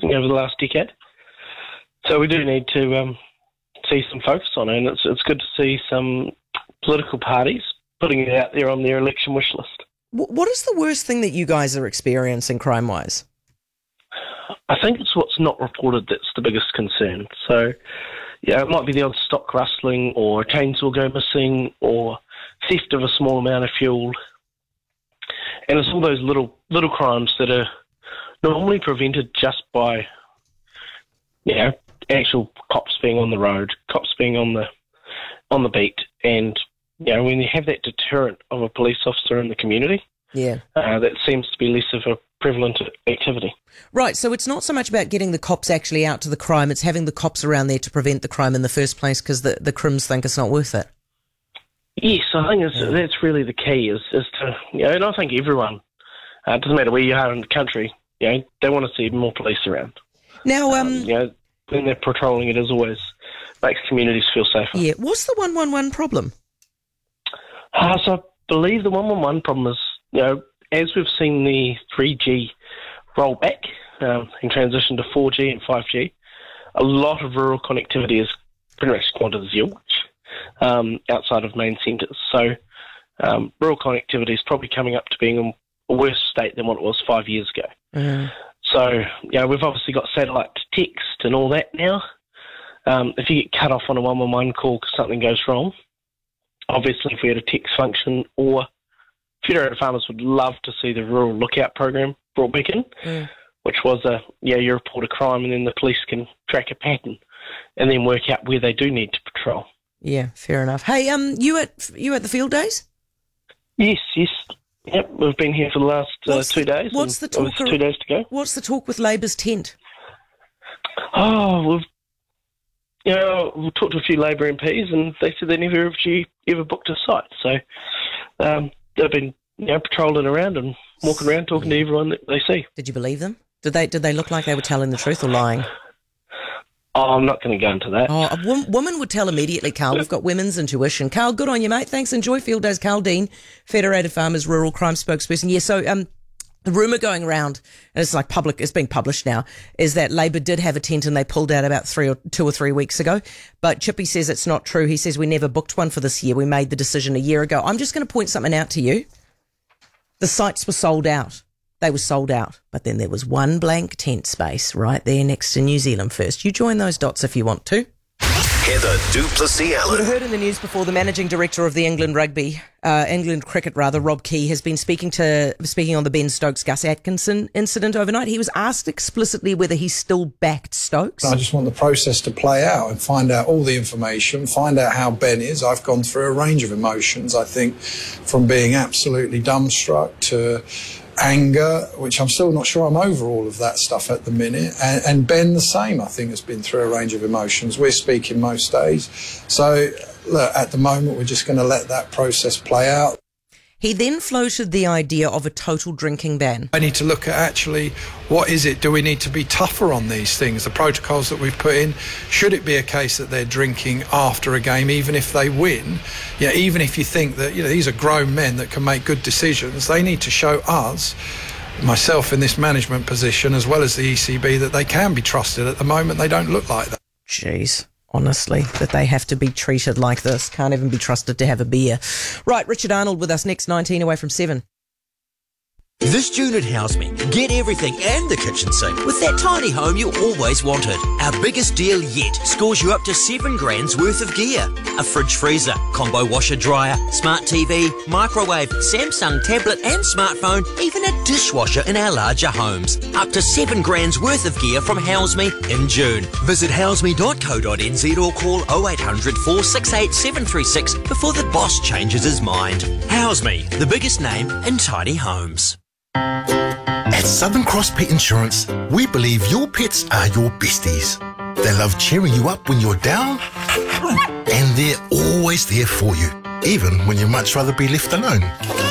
over the last decade. So we do need to see some focus on it, and it's good to see some political parties putting it out there on their election wish list. What is the worst thing that you guys are experiencing crime-wise? I think it's what's not reported that's the biggest concern. So, yeah, it might be the odd stock rustling or a chainsaw go missing or theft of a small amount of fuel. And it's all those little crimes that are normally prevented just by, actual cops being on the road, cops being on the beat, and when you have that deterrent of a police officer in the community, that seems to be less of a prevalent activity. Right, so it's not so much about getting the cops actually out to the crime, it's having the cops around there to prevent the crime in the first place because the crims think it's not worth it. Yes, I think that's really the key is to, and I think everyone, it doesn't matter where you are in the country, they want to see more police around. Now, when they're patrolling, it is always makes communities feel safer. Yeah, what's the 111 problem? So I believe the 111 problem is, as we've seen the 3G roll back and transition to 4G and 5G, a lot of rural connectivity is pretty much gone to zilch outside of main centres. So rural connectivity is probably coming up to being in a worse state than what it was 5 years ago. Mm. So, we've obviously got satellite to text and all that now. If you get cut off on a 111 call because something goes wrong, obviously if we had a text function, or Federated Farmers would love to see the Rural Lookout program brought back in, which was you report a crime and then the police can track a pattern and then work out where they do need to patrol. Yeah, fair enough. Hey, you at the field days? Yes. Yep, we've been here for the last 2 days. What's the talk? 2 days to go. What's the talk with Labour's tent? Oh, we've talked to a few Labour MPs, and they said they never ever booked a site. So they've been patrolling around and walking around, talking to everyone that they see. Did you believe them? Did they look like they were telling the truth or lying? Oh, I'm not going to go into that. Oh, a woman would tell immediately, Carl. We've got women's intuition. Carl, good on you, mate. Thanks. Enjoy field days. Carl Dean, Federated Farmers Rural Crime Spokesperson. Yeah, so the rumour going around, and it's like public, it's being published now, is that Labor did have a tent and they pulled out about 2 or 3 weeks ago. But Chippy says it's not true. He says we never booked one for this year. We made the decision a year ago. I'm just going to point something out to you. The sites were sold out. They were sold out, but then there was one blank tent space right there next to New Zealand First. You join those dots if you want to. Heather du Plessis-Allen. You heard in the news before, the managing director of the England cricket, Rob Key, has been speaking on the Ben Stokes-Gus Atkinson incident overnight. He was asked explicitly whether he still backed Stokes. I just want the process to play out and find out all the information, find out how Ben is. I've gone through a range of emotions, I think, from being absolutely dumbstruck to anger, which I'm still not sure I'm over all of that stuff at the minute. And Ben the same, I think, has been through a range of emotions. We're speaking most days. So, look, at the moment, we're just going to let that process play out. He then floated the idea of a total drinking ban. I need to look at actually what is it? Do we need to be tougher on these things? The protocols that we've put in, should it be a case that they're drinking after a game, even if they win? Yeah, even if you think that these are grown men that can make good decisions, they need to show us, myself in this management position, as well as the ECB, that they can be trusted. At the moment, they don't look like that. Jeez. Honestly, that they have to be treated like this. Can't even be trusted to have a beer. Right, Richard Arnold with us next, 19 away from 7. This June at Houseme, get everything and the kitchen sink with that tiny home you always wanted. Our biggest deal yet scores you up to $7,000 worth of gear. A fridge freezer, combo washer dryer, smart TV, microwave, Samsung tablet and smartphone, even a dishwasher in our larger homes. Up to $7,000 worth of gear from Houseme in June. Visit houseme.co.nz or call 0800 468 736 before the boss changes his mind. Houseme, the biggest name in tiny homes. At Southern Cross Pet Insurance, we believe your pets are your besties. They love cheering you up when you're down, and they're always there for you, even when you'd much rather be left alone.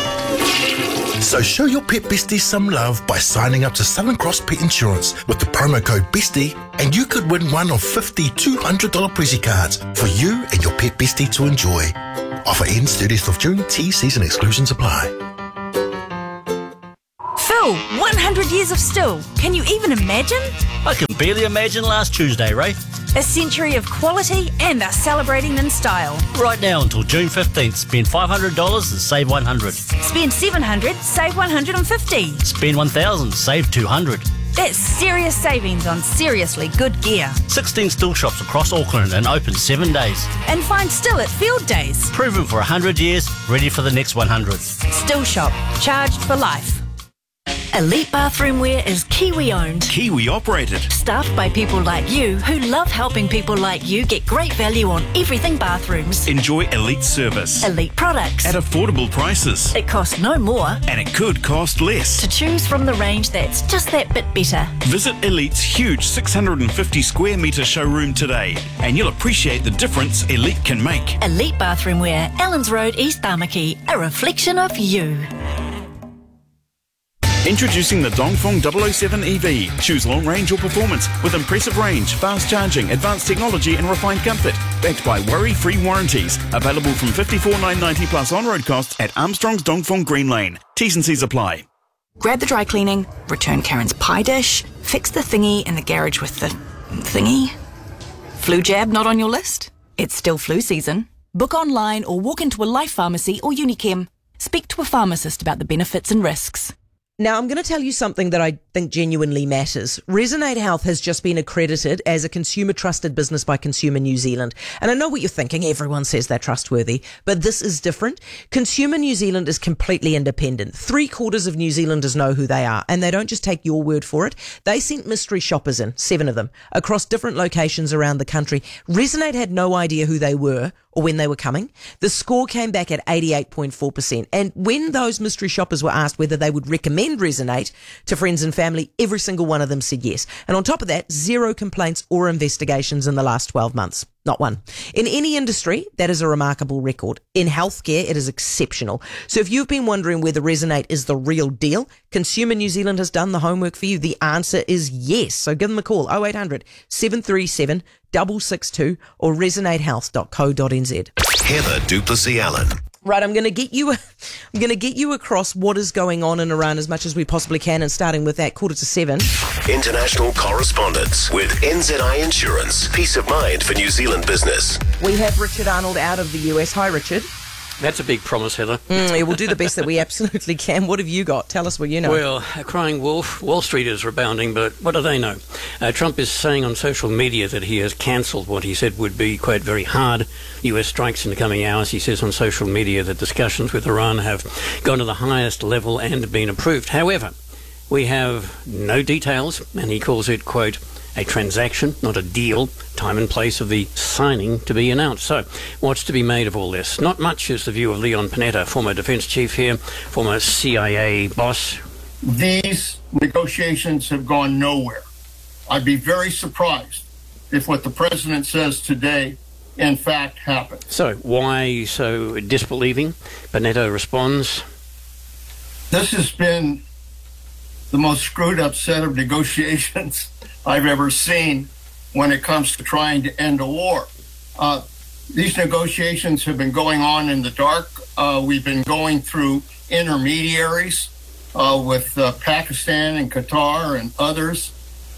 So show your pet besties some love by signing up to Southern Cross Pet Insurance with the promo code BESTIE, and you could win one of 50 $200 Prezi cards for you and your pet bestie to enjoy. Offer ends 30th of June. T/Cs and exclusions apply. Phil, 100 years of still. Can you even imagine? I can barely imagine last Tuesday, Ray. A century of quality, and they're celebrating in style. Right now until June 15th, spend $500 and save $100. Spend $700, save $150. Spend $1,000, save $200. That's serious savings on seriously good gear. 16 Still shops across Auckland and open 7 days. And find Still at Field Days. Proven for 100 years, ready for the next 100. Still Shop, charged for life. Elite Bathroom Wear is Kiwi owned. Kiwi operated. Staffed by people like you who love helping people like you get great value on everything bathrooms. Enjoy elite service. Elite products. At affordable prices. It costs no more. And it could cost less. To choose from the range that's just that bit better. Visit Elite's huge 650 square metre showroom today and you'll appreciate the difference Elite can make. Elite Bathroom Wear, Allens Road, East Tamaki. A reflection of you. Introducing the Dongfeng 007 EV. Choose long range or performance with impressive range, fast charging, advanced technology and refined comfort. Backed by worry-free warranties. Available from $54,990 plus on-road costs at Armstrong's Dongfeng Green Lane. T's and C's apply. Grab the dry cleaning, return Karen's pie dish, fix the thingy in the garage with the thingy. Flu jab not on your list? It's still flu season. Book online or walk into a Life Pharmacy or Unichem. Speak to a pharmacist about the benefits and risks. Now, I'm going to tell you something that I think genuinely matters. Resonate Health has just been accredited as a consumer trusted business by Consumer New Zealand. And I know what you're thinking. Everyone says they're trustworthy, but this is different. Consumer New Zealand is completely independent. 3/4 of New Zealanders know who they are, and they don't just take your word for it. They sent mystery shoppers in, 7 of them, across different locations around the country. Resonate had no idea who they were or when they were coming. The score came back at 88.4%. And when those mystery shoppers were asked whether they would recommend Resonate to friends and family, every single one of them said yes. And on top of that, 0 complaints or investigations in the last 12 months. Not one. In any industry, that is a remarkable record. In healthcare, it is exceptional. So if you've been wondering whether Resonate is the real deal, Consumer New Zealand has done the homework for you. The answer is yes. So give them a call, 0800 737 662 or resonatehealth.co.nz. Heather Duplessis Allen. Right, I'm going to get you across what is going on in Iran as much as we possibly can, and starting with that 6:45. International correspondence with NZI Insurance. Peace of mind for New Zealand business. We have Richard Arnold out of the US. Hi, Richard. That's a big promise, Heather. Yeah, we'll do the best that we absolutely can. What have you got? Tell us what you know. Well, a crying wolf. Wall Street is rebounding, but what do they know? Trump is saying on social media that he has cancelled what he said would be, quote, very hard US strikes in the coming hours. He says on social media that discussions with Iran have gone to the highest level and been approved. However, we have no details, and he calls it, quote, a transaction, not a deal, time and place of the signing to be announced. So, what's to be made of all this? Not much is the view of Leon Panetta, former defence chief here, former CIA boss. These negotiations have gone nowhere. I'd be very surprised if what the president says today, in fact, happens. So, why so disbelieving? Panetta responds. This has been the most screwed up set of negotiations I've ever seen when it comes to trying to end a war. These negotiations have been going on in the dark. We've been going through intermediaries with Pakistan and Qatar and others,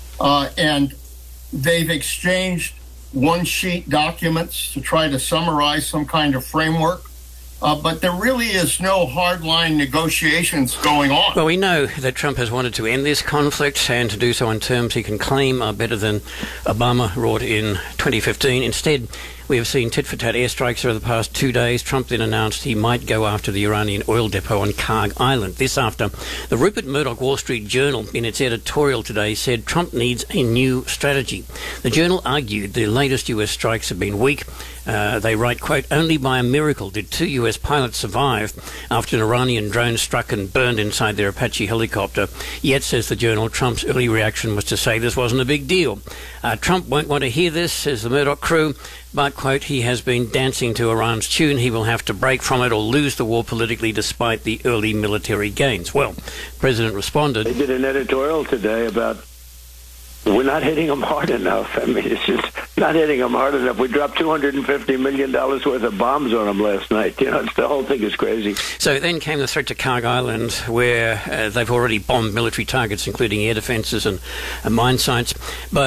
and they've exchanged one-sheet documents to try to summarize some kind of framework. But there really is no hardline negotiations going on. Well, we know that Trump has wanted to end this conflict and to do so on terms he can claim are better than Obama wrought in 2015. Instead, we have seen tit-for-tat airstrikes over the past 2 days. Trump then announced he might go after the Iranian oil depot on Karg Island. This after the Rupert Murdoch Wall Street Journal, in its editorial today, said Trump needs a new strategy. The Journal argued the latest US strikes have been weak. They write, quote, only by a miracle did 2 US pilots survive after an Iranian drone struck and burned inside their Apache helicopter. Yet, says the Journal, Trump's early reaction was to say this wasn't a big deal. Trump won't want to hear this, says the Murdoch crew, but, quote, he has been dancing to Iran's tune. He will have to break from it or lose the war politically despite the early military gains. Well, the President responded. They did an editorial today about we're not hitting them hard enough. I mean, it's just, not hitting them hard enough. We dropped $250 million worth of bombs on them last night. The whole thing is crazy. So then came the threat to Karg Island, where they've already bombed military targets, including air defences and mine sites. But